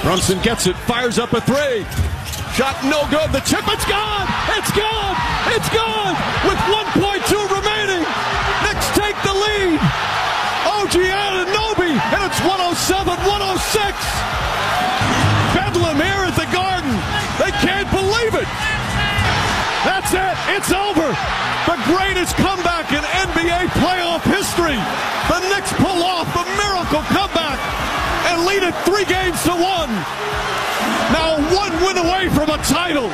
Brunson gets it, fires up a three. Shot no good. The chip, it's gone! It's gone! It's gone! With 1.2 remaining. Knicks take the lead. OG Anunoby, and it's 107-106. Bedlam here at the Garden. They can't believe it. That's it. It's over. The greatest comeback in NBA playoff history. The Knicks pull off the miracle comeback and lead it 3-1. Now one win away from a title.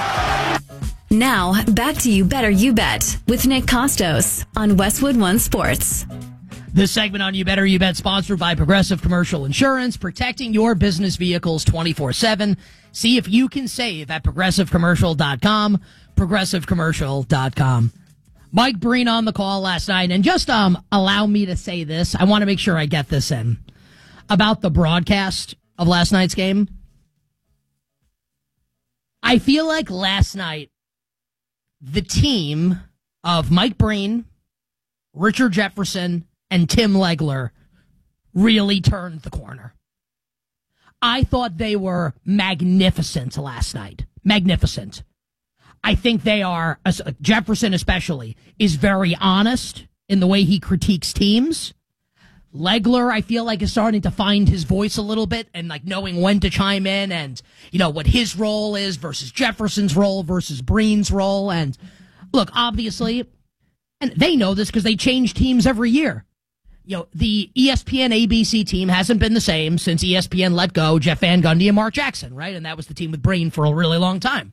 Now, back to You Better You Bet with Nick Costos on Westwood One Sports. This segment on You Better You Bet sponsored by Progressive Commercial Insurance, protecting your business vehicles 24/7. See if you can save at progressivecommercial.com, progressivecommercial.com. Mike Breen on the call last night, and just allow me to say this. I want to make sure I get this in. About the broadcast of last night's game. I feel like last night, the team of Mike Breen, Richard Jefferson, and Tim Legler really turned the corner. I thought they were magnificent last night. Magnificent. I think they are, Jefferson especially, is very honest in the way he critiques teams. Legler, I feel like, is starting to find his voice a little bit and like knowing when to chime in and, you know, what his role is versus Jefferson's role versus Breen's role. And look, obviously, and they know this because they change teams every year. You know, the ESPN ABC team hasn't been the same since ESPN let go Jeff Van Gundy and Mark Jackson, right? And that was the team with Breen for a really long time.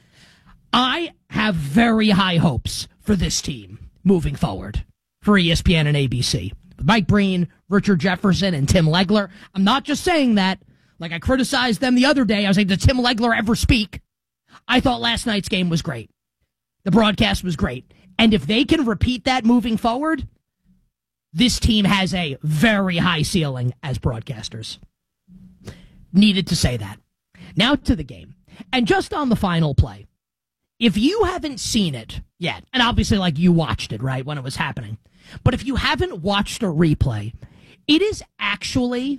I have very high hopes for this team moving forward for ESPN and ABC. Mike Breen, Richard Jefferson, and Tim Legler. I'm not just saying that. Like I criticized them the other day. I was like, did Tim Legler ever speak? I thought last night's game was great. The broadcast was great. And if they can repeat that moving forward, this team has a very high ceiling as broadcasters. Needed to say that. Now to the game. And just on the final play. If you haven't seen it yet, and obviously like you watched it, right, when it was happening, but if you haven't watched a replay, it is actually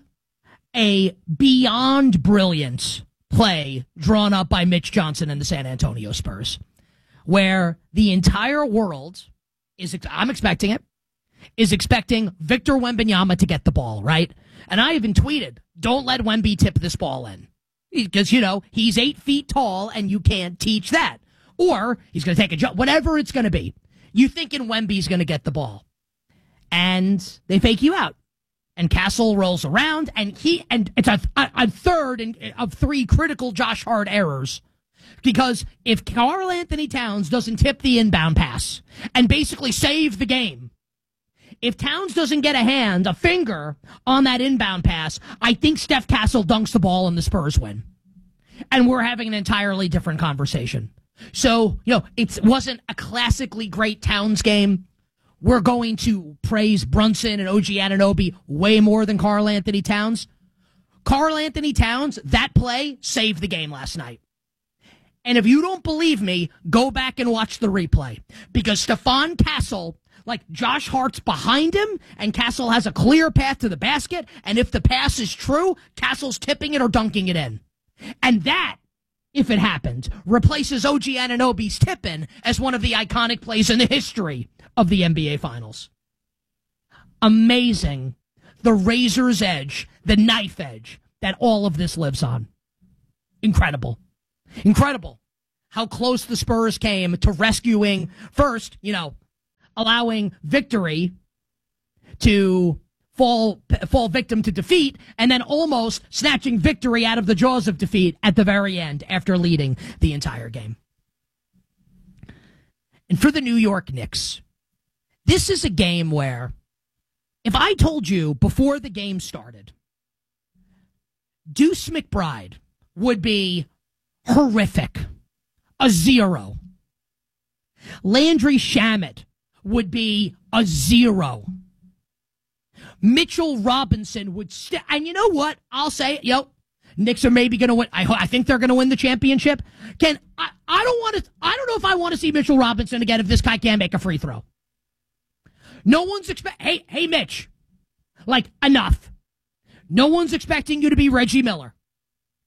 a beyond brilliant play drawn up by Mitch Johnson and the San Antonio Spurs, where the entire world is, I'm expecting it, is expecting Victor Wembanyama to get the ball, right? And I even tweeted, don't let Wemby tip this ball in. Because, you know, he's 8 feet tall and you can't teach that. Or he's going to take a jump, whatever it's going to be. You thinking Wemby's going to get the ball. And they fake you out. And Castle rolls around, and it's a third of 3 critical Josh Hart errors. Because if Karl Anthony Towns doesn't tip the inbound pass and basically save the game, if Towns doesn't get a finger on that inbound pass, I think Steph Castle dunks the ball and the Spurs win. And we're having an entirely different conversation. So, you know, it wasn't a classically great Towns game. We're going to praise Brunson and OG Anunoby way more than Karl Anthony Towns. Karl Anthony Towns, that play saved the game last night. And if you don't believe me, go back and watch the replay. Because Stephon Castle, like Josh Hart's behind him, and Castle has a clear path to the basket, and if the pass is true, Castle's tipping it or dunking it in. And that, if it happened, replaces OG Anunoby's tip-in as one of the iconic plays in the history of the NBA Finals. Amazing. The razor's edge, the knife edge that all of this lives on. Incredible. Incredible how close the Spurs came to rescuing, first, you know, allowing victory to fall victim to defeat, and then almost snatching victory out of the jaws of defeat at the very end after leading the entire game. And for the New York Knicks, this is a game where if I told you before the game started, Deuce McBride would be horrific, a 0. Landry Shamet would be a 0. Mitchell Robinson would and you know what? I'll say, Knicks are maybe going to win. I think they're going to win the championship. I don't know if I want to see Mitchell Robinson again if this guy can't make a free throw. No one's hey, Mitch, like, enough. No one's expecting you to be Reggie Miller.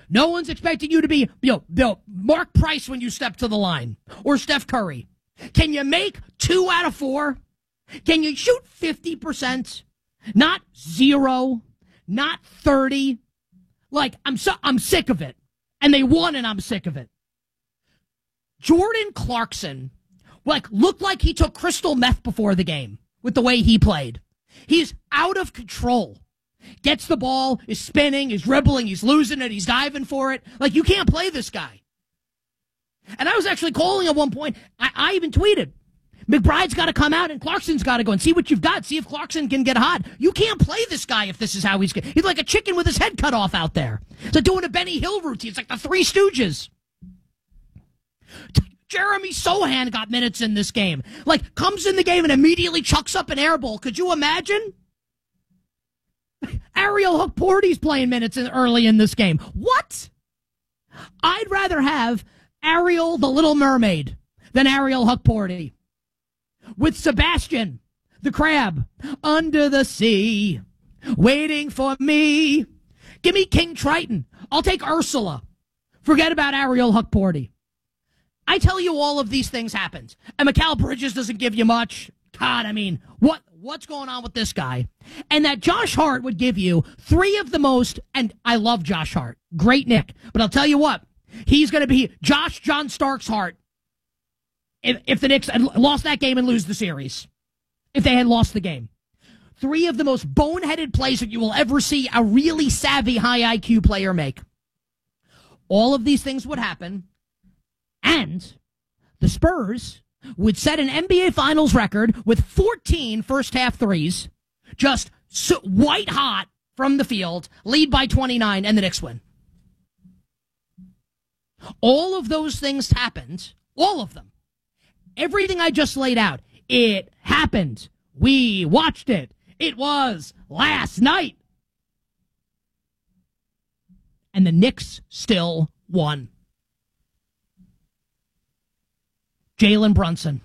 No one's expecting you to be, Mark Price when you step to the line, or Steph Curry. Can you make 2 out of 4? Can you shoot 50%? Not 0, not 30. Like, I'm sick of it. And they won, and I'm sick of it. Jordan Clarkson, looked like he took crystal meth before the game with the way he played. He's out of control. Gets the ball, is spinning, is dribbling, he's losing it, he's diving for it. You can't play this guy. And I was actually calling at one point. I even tweeted, McBride's got to come out and Clarkson's got to go and see what you've got. See if Clarkson can get hot. You can't play this guy if this is how he's like a chicken with his head cut off out there. It's like doing a Benny Hill routine. It's like the Three Stooges. Jeremy Sohan got minutes in this game. Comes in the game and immediately chucks up an air ball. Could you imagine? Ariel Hukporty's playing minutes early in this game. What? I'd rather have Ariel the Little Mermaid than Ariel Hukporty. With Sebastian, the crab, under the sea, waiting for me. Give me King Triton. I'll take Ursula. Forget about Ariel Hukporty. I tell you, all of these things happened. And Mikal Bridges doesn't give you much. God, I mean, what's going on with this guy? And that Josh Hart would give you 3 of the most, and I love Josh Hart. Great Nick. But I'll tell you what, he's going to be Josh John Starks Hart if the Knicks had lost that game and lose the series. If they had lost the game. 3 of the most boneheaded plays that you will ever see a really savvy, high IQ player make. All of these things would happen. And the Spurs would set an NBA Finals record with 14 first-half threes, just white hot from the field, lead by 29, and the Knicks win. All of those things happened, all of them. Everything I just laid out, it happened. We watched it. It was last night. And the Knicks still won. Jalen Brunson,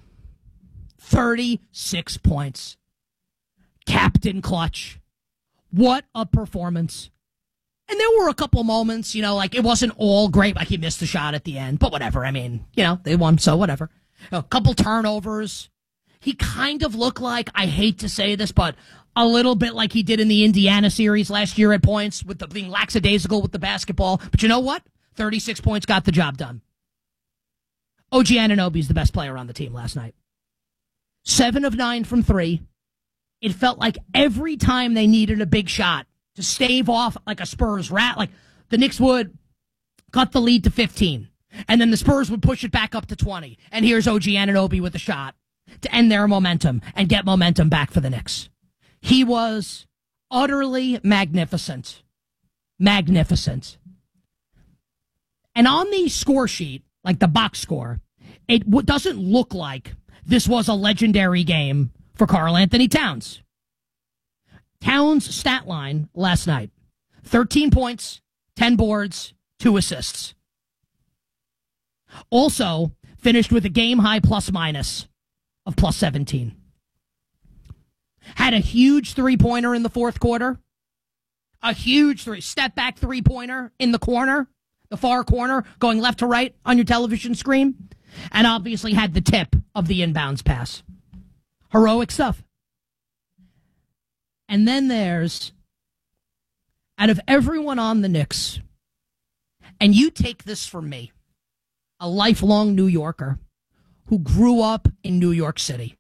36 points. Captain clutch. What a performance. And there were a couple moments, it wasn't all great. He missed the shot at the end. But whatever. I mean, they won, so whatever. A couple turnovers. He kind of looked like, I hate to say this, but a little bit like he did in the Indiana series last year at points, with being lackadaisical with the basketball. But you know what? 36 points got the job done. OG Anunoby's the best player on the team last night. 7 of 9 from 3. It felt like every time they needed a big shot to stave off a Spurs rat, the Knicks would cut the lead to 15. And then the Spurs would push it back up to 20. And here's OG Anunoby with a shot to end their momentum and get momentum back for the Knicks. He was utterly magnificent. Magnificent. And on the score sheet, the box score, it doesn't look like this was a legendary game for Karl Anthony Towns. Towns' stat line last night, 13 points, 10 boards, 2 assists. Also finished with a game-high plus-minus of plus 17. Had a huge three-pointer in the fourth quarter. A huge step-back three-pointer in the corner. The far corner, going left to right on your television screen, and obviously had the tip of the inbounds pass. Heroic stuff. And then there's, out of everyone on the Knicks, and you take this from me, a lifelong New Yorker who grew up in New York City,